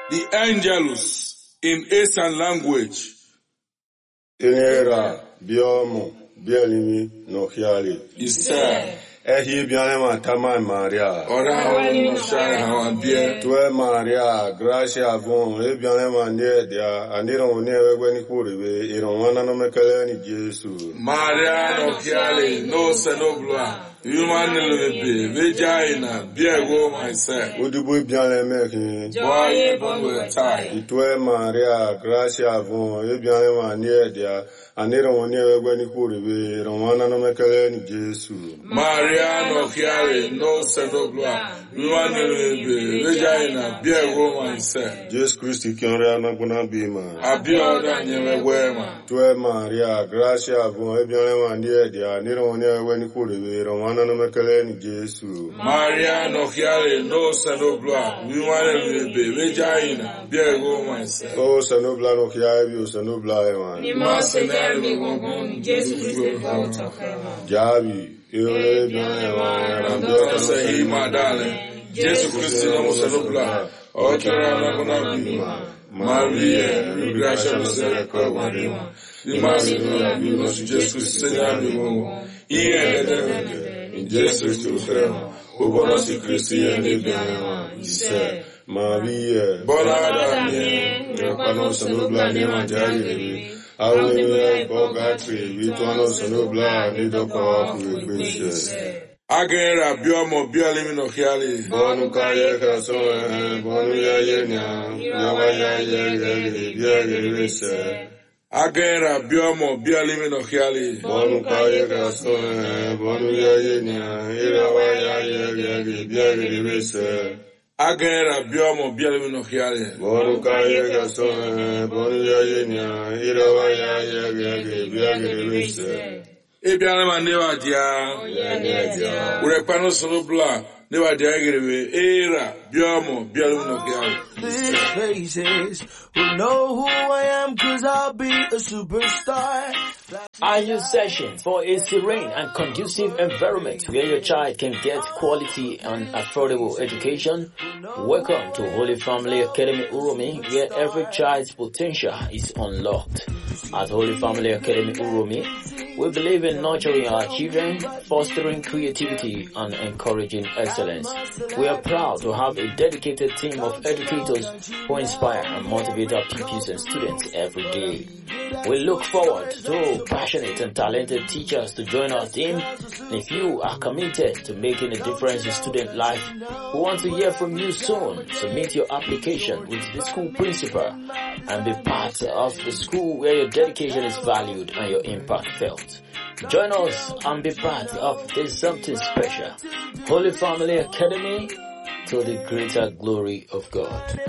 The Angelus in Eastern language. Inera, Biomo, Bielimi, Nohiali. Isa. Ehi Bianema Tama Maria. Ora no share hawan bia. Tue Maria, Gracia Von, Ebianema Nedia, Aniro Never Kuribe, Ironwana no Mekaleni Jesu. Maria no Kiali, no Senobla. Human Lebe, Vagina, Biago myself. Udubu Bianeme, Boy, Bongo tie. Tue Maria, Gracia Von, Ebianema Nedia, Aniro Never Kuribe, Ironwana no Mekaleni Jesu. Maria no Kiali, no Senobla. Human Lebe, Vagina, Biago myself. Jesus Christ, Kiora Naguna Bima. Abioda Nyewema. Tue Maria, Gracia Von, Ebianema Nedia, Aniro Never Kuribe, Romana no Mekaleni Jesu. Maria no Kiali, no Senobla. Human Lebe, Vagina, Biago myself. Oh, Sanobla no Kiabi, Sanobla Eman. Javi, Eure Bianema, I'm not saying my darling. Jesus Christ, no Senobla. Okera na Bonabima. Maria, Gracia no Sereco Marima. The Master of Jesus Christ, Senabimo. In Jesus Christ, who was a Christian, he said, Maria, Bonada, Rapano Sanobla Nema Jari, Hallelujah, Bogatri, Vituano Sanobla, Nidoka, Gracious. Agera biomo bialimino hiali. Bonu kaya kason, bonu ya yenya, yawaya ya Agera biomo bialimino hiali. Bonu kaya kason, bonu ya yenya, yawaya ya Agera biomo bialimino hiali. Bonu kaya kason, bonu ya yenya, yawaya ya Ebianema newa dia. Urepano Senobla newa dia egerewe. Era biomo bialimino hiali. Faces who know who I am, 'cause I'll be a superstar. Are you searching for a serene and conducive environment where your child can get quality and affordable education? Welcome to Holy Family Academy Uromi, where every child's potential is unlocked. At Holy Family Academy Uromi, we believe in nurturing our children, fostering creativity, and encouraging excellence. We are proud to have a dedicated team of educators who inspire and motivate our pupils and students every day. We look forward to passionate and talented teachers to join our team. If you are committed to making a difference in student life, we want to hear from you soon. Submit your application with the school principal and be part of the school where your dedication is valued and your impact felt. Join us and be part of this something special. Holy Family Academy, to the greater glory of God.